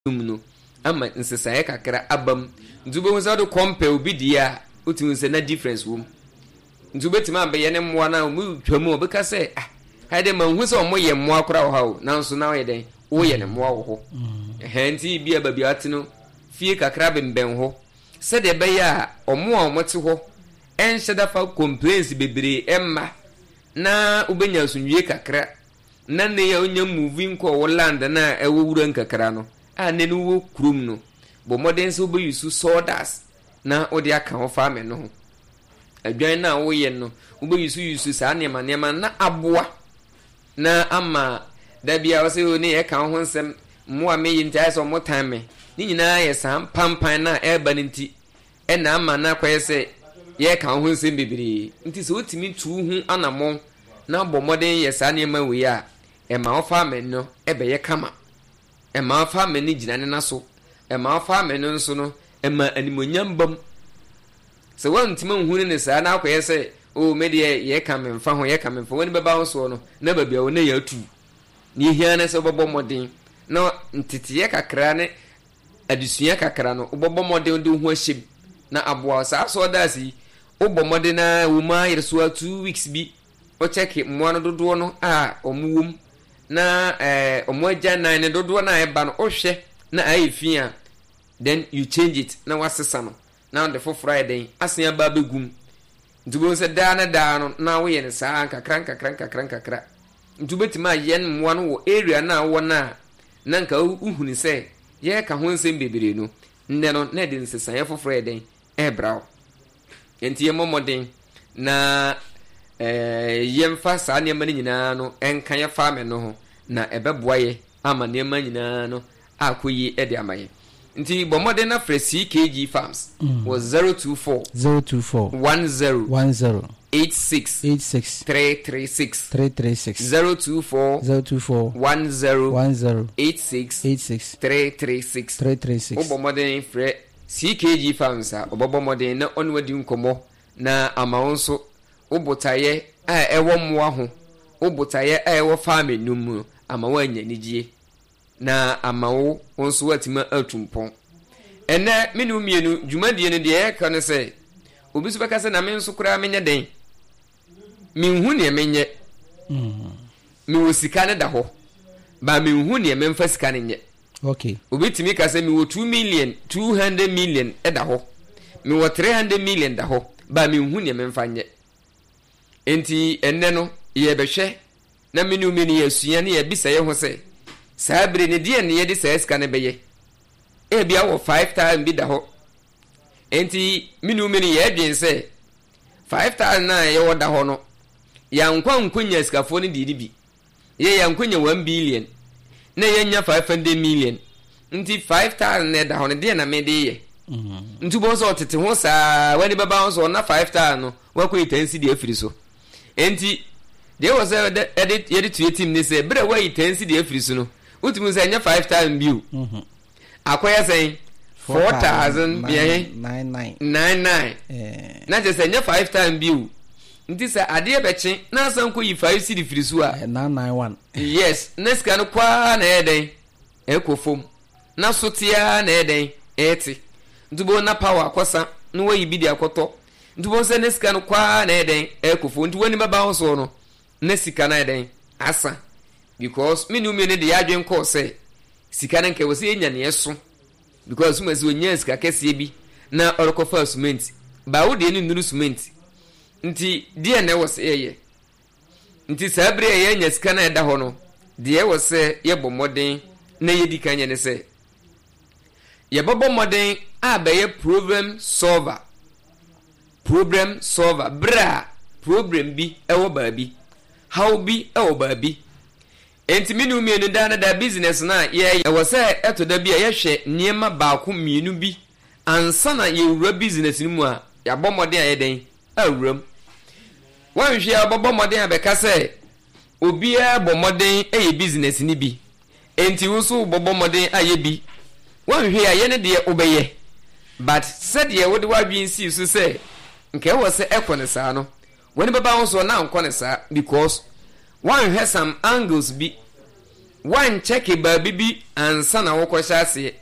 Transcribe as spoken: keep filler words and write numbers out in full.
no ama nsesaye kakra abam nzube wonsa do compare obi dia uti se na difference wom nzube tima be ye ne mmoa na mu twamu obeka se ah haide ma hu se omo ye mmoa kora wo ha o nanso na ye den wo ye ne mmoa wo ho henti bia babia atino fie kakra bemben ho se de be ya omo a omo te ho enhye da fa complaints bebre emma na ubenya sunwie kakra na ne ya onya moving ko wo land na ewo wura kakra no a ne no wo krum no bo modern so be use sawdust na odi aka ho fa me no ho adwan na wo ye no wo be use use sa ne ma ne ma na aboa na ama da bia wo se o ne e ka ho nsem mo a me yin tai so mo tan me ni nyina ye sam pampan na e ba nti e na ama na kwaye se ye ka ho nsem bibiri nti so otimi tu hu anamo na bo modern ye sa ne ma we a e ma wo fa me no e be ye kama e ma fa me ni gina ne na so e ma fa me no nso no e ma animonyam bam se wantima nhunu ne saa na akoye se o me de ye ka me mfa ho ye ka me mfa woni beba ho so no na ba bia wo na ya tu ni hia na se bobo modin na ntitiye kakra ne adusua kakra no bobo modin de ho ahyem na aboa saa so da si obo modin na wo ma yeso two weeks bi o check mo no dodo no a omuwum na eh omoja nine dodo na eba no ohwe na ayefia then you change it na wasesa no now the for Friday asia ba begum ntubo se da na da no na wo ye ne saa kakra kakra kakra kakra ntubetima yen mwa no wo area na wo na na nka uhuni se ye ka ho nsem bebere no nne no na de nsesa ye for Friday e brawo enti ye momoden na eh yemfa saa ne mani nyina no enka ye fa me no ho na ebeboaye ama ne ma nyina no akoyi e de amaye nti bomode na fresi K G Farms mm. was zero two four zero two four one zero one zero eight six eight six three three six three three six zero two four zero two four one zero one zero eight six eight six three three six three three six bomode fre C K G Farms a obomode na onwadi nkomo na amawonso obotaye a ewo mmoa ho obotaye a ewo farm enum ama wanya nijie na amawo wonso watima atumpon ene menu mienu dwumadie ne de e ka ne se obi so beka se na me nso kura menye den minhu ne menye mm mi wosika ne da ho ba minhu ne me mfa sika ne nye okay obi timi ka se mi wo two million two hundred million e da ho mi wo three hundred million da ho ba minhu ne me mfa nye enti enne no ye behwe na menu mienu ye sua ne ye bisa ye ho se sabre ne die ne ye de sesika ne beye e bia wo five thousand bi da ho enti minu mini ye dwen se five thousand na ye wo da ho no ya nkwa nkunya sikafo ne didi bi ye ya nkunya one billion na ye nya five hundred million nti five thousand ne da ho ne de na me de ye mhm ntu bo so tete ho saa wani baba ho so na five thousand no wa ko itansi de afiri so enti de wo se edit ye de tu team ne se bre wa itansi de afiri so no utimu se nya five thousand biu mhm akoya say four thousand nine nine eh na je say nya five thousand biu nti se ade beche na asan ko yi five cedi firisu a nine nine one yes next kan kwa na eden ekofom na sotia na eden eti ntubo na power akosa no wayi bi di akoto ntubo se next kan kwa na eden ekofom ntu wani baba ho so no na sika na eden asa because minu me ne de adwen ko se sika nke wo se enya ne yeso because mo se onya sika kese bi na orokofa cement ba wo de ni nuru cement nti de na wo se ye nti sabre ye enya sika na eda ho no de wo se ye bomoden na ye dikanya ne se ye bobomoden a ba ye problem solver problem solver bra problem bi ewo ba bi how bi ewo ba bi enti minu mienu da na da business na ye ewo se eto da bi a ye hwe niema baako mienu bi ansa na ye wura business ni mu a ya bomode a ye den awuram wan hwe a bomode a beka se obi a bomode e ye business ni bi enti wo so bomode a ye bi wan hwe a ye ne de obeye but said ye wode wa bi nsi so se nke wo se ekone sa no woni baba wo so na nkone sa because one has some angles be one check baabi bi ansa na wokɔ hyɛ ase